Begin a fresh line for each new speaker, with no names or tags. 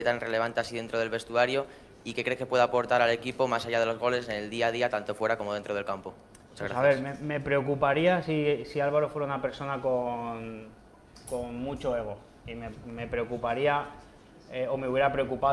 tan relevante así dentro del vestuario y qué crees que puede aportar al equipo más allá de los goles en el día a día, tanto fuera como dentro del campo. Muchas
Pues a
gracias.
ver, me preocuparía si Álvaro fuera una persona con mucho ego. Y me preocuparía, o me hubiera preocupado